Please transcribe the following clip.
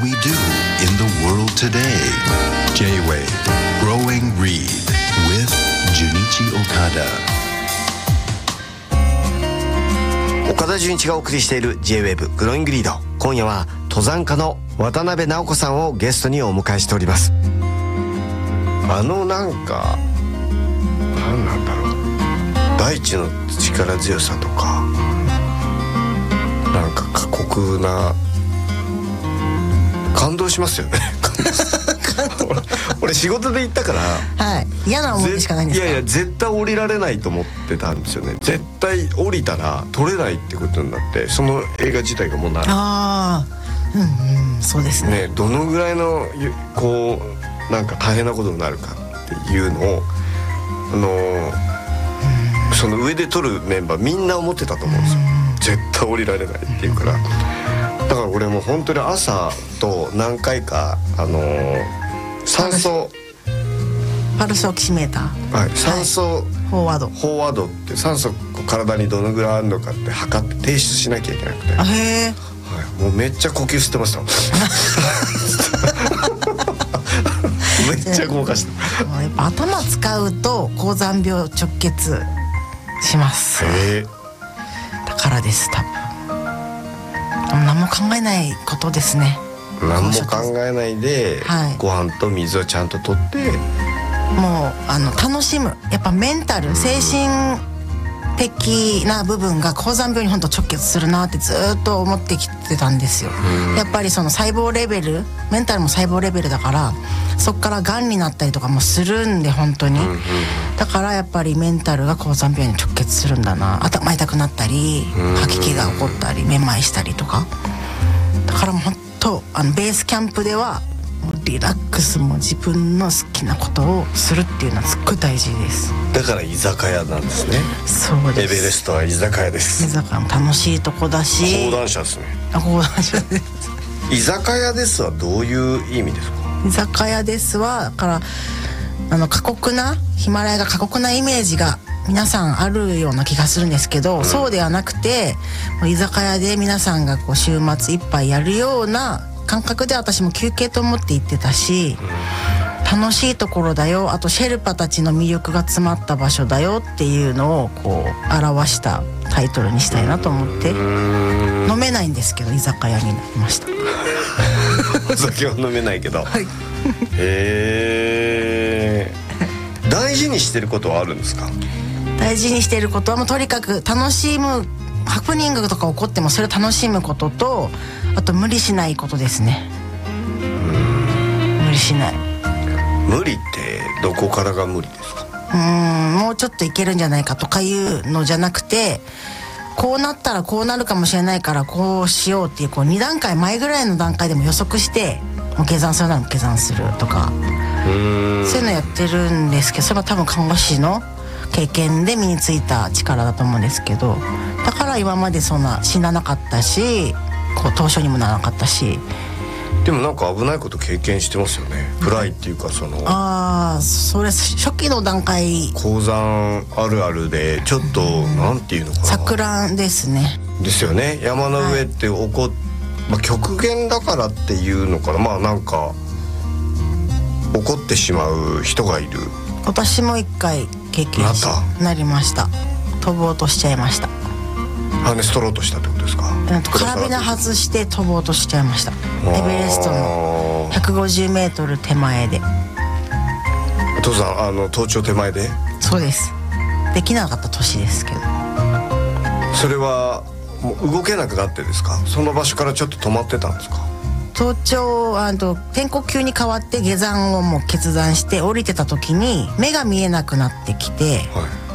we do in the world today? J-Wave Growing Reed with Junichi Okada。 岡田准一がお送りしている J-Wave グローイングリード。今夜は登山家の渡辺直子さんをゲストにお迎えしております。なんか何なんだろう、大地の力強さとか、なんか過酷な、感動しますよね俺仕事で行ったから、 はい、嫌な思いしかないんですか。 いやいや、絶対降りられないと思ってたんですよね。絶対降りたら撮れないってことになって、その映画自体がもうなる。 ああ、そうですね。 どのぐらいのこうなんか大変なことになるかっていうのをその上で撮るメンバーみんな思ってたと思うんですよ。絶対降りられないっていうから。だから俺も本当に朝と何回か酸素パルスオキシメーター、 はい、酸素、 フォワードって酸素体にどのぐらいあるのかって測って提出しなきゃいけなくて、 へえ、 はい、もうめっちゃ呼吸してましためっちゃ動かしてやっぱ頭使うと高山病直結します。だからです、多分何も考えないことですね。 何も考えないで、 はい、 ご飯と水をちゃんととって、 もう楽しむ。やっぱメンタル、精神的な部分が高山病に本当直結するなってずっと思ってきてたんですよ。やっぱりその細胞レベル、メンタルも細胞レベルだから、そっからがんになったりとかもするんで、本当に、だからやっぱりメンタルが高山病に直結するんだな。頭痛くなったり、吐き気が起こったり、めまいしたりとか。だからもう本当ベースキャンプではリラックスも自分の好きなことをするっていうのはすっごい大事です。 だから居酒屋なんですね。 そうです。 エベレストは居酒屋です。 居酒屋も楽しいとこだし、 講談社ですね。 講談社です居酒屋ですはどういう意味ですか。 居酒屋ですはだから過酷な、ヒマラヤが過酷なイメージが皆さんあるような気がするんですけど、そうではなくて、居酒屋で皆さんがこう週末一杯やるような感覚で、私も休憩と思って行ってたし、楽しいところだよ、あとシェルパたちの魅力が詰まった場所だよっていうのをこう表したタイトルにしたいなと思って。飲めないんですけど居酒屋になりましたお酒は飲めないけど、はい、大事にしてることはあるんですか。 大事にしていることはもうとにかく楽しむ。ハプニングとか起こってもそれを楽しむことと、あと無理しないことですね。無理しない。 無理ってどこからが無理ですか。 もうちょっといけるんじゃないかとかいうのじゃなくて、こうなったらこうなるかもしれないからこうしようっていう、2段階前ぐらいの段階でも予測して、もう下山するなら下山するとか、そういうのやってるんですけど、それは多分看護師の経験で身についた力だと思うんですけど、だから今までそんな死ななかったし、凍傷にもならなかったし。 でもなんか危ないこと経験してますよね。プライっていうかそれ初期の段階、 高山あるあるでちょっとなんていうのかな、 錯乱ですね。 ですよね。山の上って極限だからっていうのかな、なんか怒ってしまう人がいる。私も一回経験なりました。飛ぼうとしちゃいました。 ハーネス取ろうとしたってことですか。 カラビナ外して飛ぼうとしちゃいました。エベレストの150メートル手前で。 登山登頂手前で。そうです。 できなかった年ですけど。 それはもう動けなくなってですか。その場所からちょっと止まってたんですか。 登頂天候急に変わって下山をもう決断して降りてた時に目が見えなくなってきて、はい、